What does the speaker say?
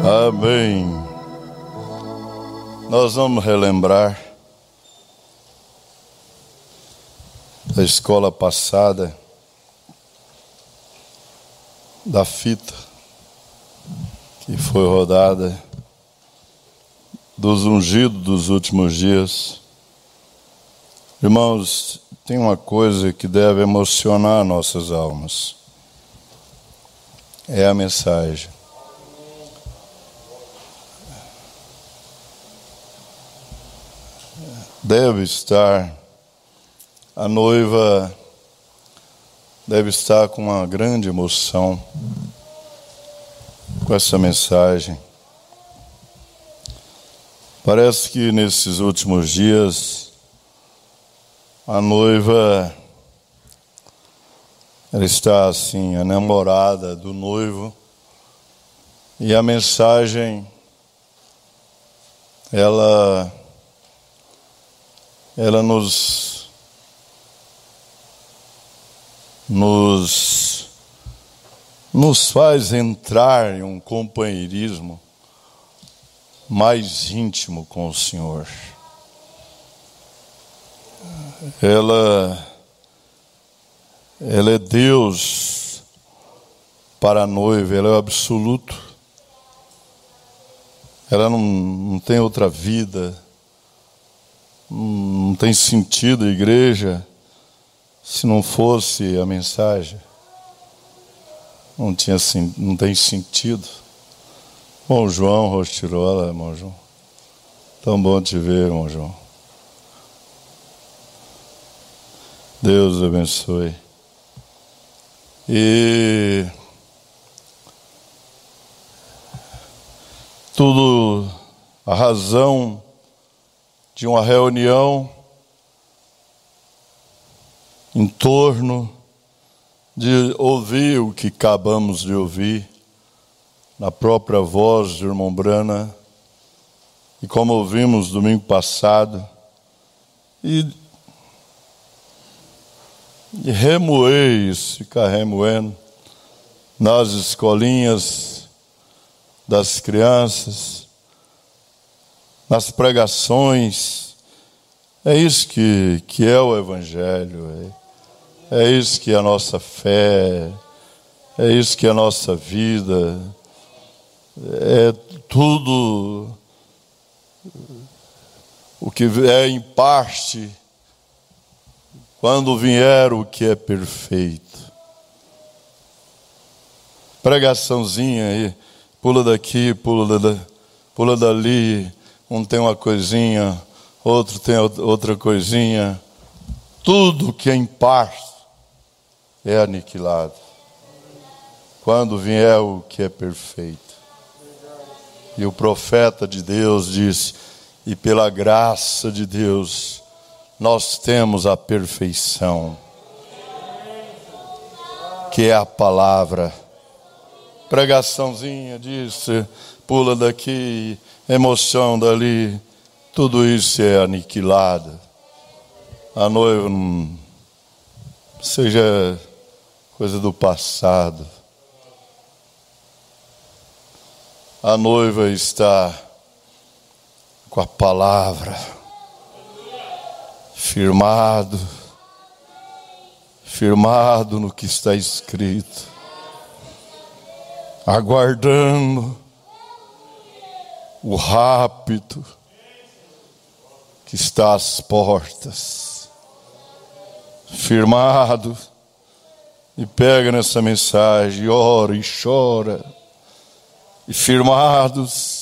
Amém. Nós vamos relembrar da escola passada, da fita que foi rodada, dos ungidos dos últimos dias. Irmãos, tem uma coisa que deve emocionar nossas almas. É a mensagem. Deve estar, a noiva deve estar com uma grande emoção com essa mensagem. Parece que nesses últimos dias a noiva, ela está assim, a namorada do noivo, e a mensagem ela nos faz entrar em um companheirismo mais íntimo com o Senhor. Ela é Deus para a noiva, ela é o absoluto. Ela não tem outra vida. Não tem sentido a igreja se não fosse a mensagem. Não tem sentido. Bom, João Rostirola, irmão João. Tão bom te ver, irmão João. Deus abençoe. E tudo, a razão de uma reunião em torno de ouvir o que acabamos de ouvir na própria voz do irmão Brana, e como ouvimos domingo passado, e remoer isso, ficar remoendo nas escolinhas das crianças, nas pregações. É isso que é o Evangelho, é isso que é a nossa fé, é isso que é a nossa vida, é tudo o que é em parte, quando vier o que é perfeito. Pregaçãozinha aí, pula daqui, pula dali. Um tem uma coisinha, outro tem outra coisinha. Tudo que é em parte é aniquilado quando vier o que é perfeito. E o profeta de Deus disse: e pela graça de Deus nós temos a perfeição, que é a palavra. Pregaçãozinha disse, pula daqui, emoção dali, tudo isso é aniquilado. A noiva não seja coisa do passado. A noiva está com a palavra, firmado no que está escrito, aguardando o rapto que está às portas, firmado, e pega nessa mensagem, e ora e chora, e firmados